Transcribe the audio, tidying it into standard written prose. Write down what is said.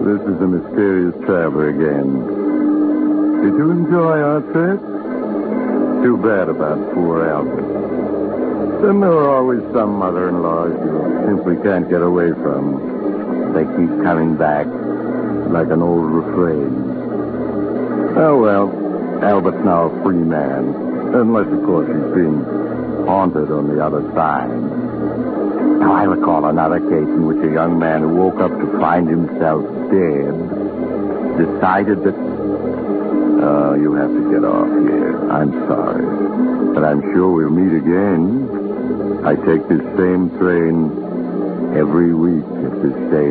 this is the mysterious traveler again. Did you enjoy our trip? Too bad about poor Albert. Then there are always some mother-in-laws you simply can't get away from. They keep coming back like an old refrain. Oh, well, Albert's now a free man. Unless, of course, he's being haunted on the other side. Now, I recall another case in which a young man who woke up to find himself dead decided that... you have to get off here. I'm sorry. But I'm sure we'll meet again. I take this same train every week at this same